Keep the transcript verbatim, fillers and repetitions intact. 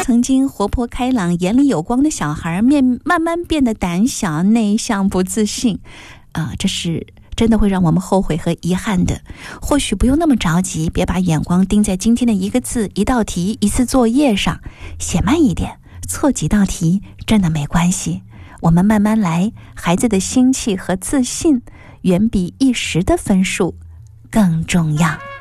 曾经活泼开朗、眼里有光的小孩，面慢慢变得胆小、内向、不自信，啊、呃，这是真的会让我们后悔和遗憾的。或许不用那么着急，别把眼光盯在今天的一个字、一道题、一次作业上，写慢一点，错几道题真的没关系。我们慢慢来，孩子的心气和自信远比一时的分数更重要。